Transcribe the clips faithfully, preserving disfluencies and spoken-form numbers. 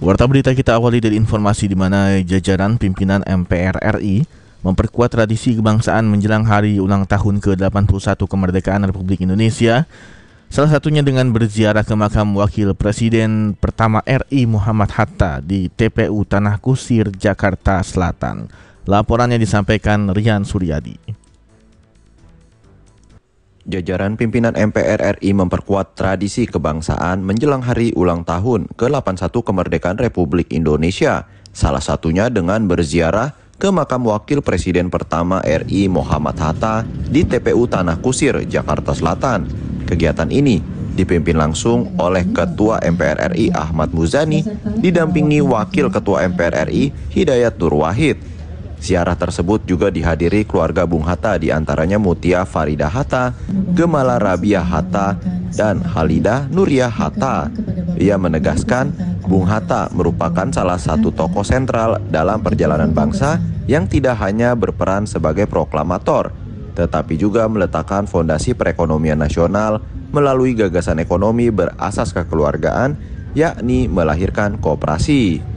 Warta berita kita awali dari informasi di mana jajaran pimpinan M P R R I memperkuat tradisi kebangsaan menjelang hari ulang tahun ke delapan puluh satu kemerdekaan Republik Indonesia, salah satunya dengan berziarah ke makam Wakil Presiden pertama R I Muhammad Hatta di T P U Tanah Kusir, Jakarta Selatan. Laporannya disampaikan Rian Suryadi. Jajaran pimpinan M P R R I memperkuat tradisi kebangsaan menjelang hari ulang tahun ke delapan puluh satu kemerdekaan Republik Indonesia, salah satunya dengan berziarah ke makam Wakil Presiden pertama R I Muhammad Hatta di T P U Tanah Kusir, Jakarta Selatan. Kegiatan ini dipimpin langsung oleh Ketua M P R R I Ahmad Muzani, didampingi Wakil Ketua M P R R I Hidayat Nur Wahid. Ziarah tersebut juga dihadiri keluarga Bung Hatta, diantaranya Mutia Farida Hatta, Gemala Rabia Hatta, dan Halidah Nuria Hatta. Ia menegaskan Bung Hatta merupakan salah satu tokoh sentral dalam perjalanan bangsa yang tidak hanya berperan sebagai proklamator, tetapi juga meletakkan fondasi perekonomian nasional melalui gagasan ekonomi berasas kekeluargaan, yakni melahirkan koperasi.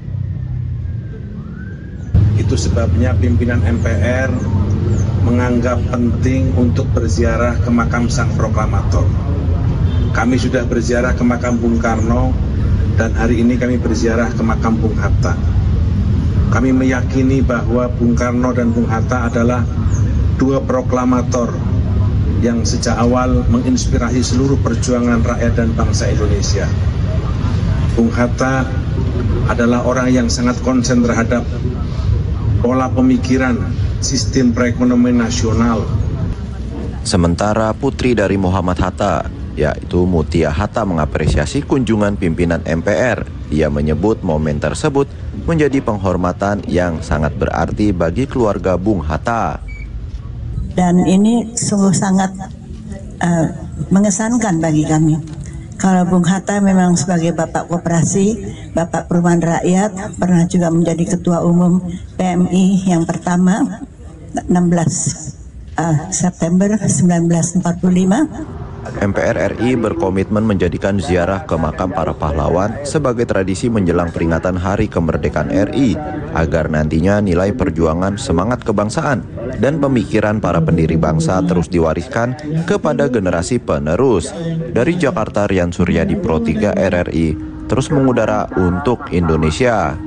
Itu sebabnya pimpinan M P R menganggap penting untuk berziarah ke makam sang proklamator. Kami sudah berziarah ke makam Bung Karno dan hari ini kami berziarah ke makam Bung Hatta. Kami meyakini bahwa Bung Karno dan Bung Hatta adalah dua proklamator yang sejak awal menginspirasi seluruh perjuangan rakyat dan bangsa Indonesia. Bung Hatta adalah orang yang sangat konsen terhadap pola pemikiran sistem perekonomian nasional. Sementara putri dari Muhammad Hatta, yaitu Mutia Hatta, mengapresiasi kunjungan pimpinan M P R. Ia menyebut momen tersebut menjadi penghormatan yang sangat berarti bagi keluarga Bung Hatta. Dan ini sungguh sangat uh, mengesankan bagi kami. Kalau Bung Hatta memang sebagai Bapak Koperasi, Bapak Perumahan Rakyat, pernah juga menjadi Ketua Umum P M I yang pertama enam belas September seribu sembilan ratus empat puluh lima. M P R R I berkomitmen menjadikan ziarah ke makam para pahlawan sebagai tradisi menjelang peringatan Hari Kemerdekaan R I, agar nantinya nilai perjuangan, semangat kebangsaan, dan pemikiran para pendiri bangsa terus diwariskan kepada generasi penerus. Dari Jakarta, Rian Suryadi, Pro tiga R R I, terus mengudara untuk Indonesia.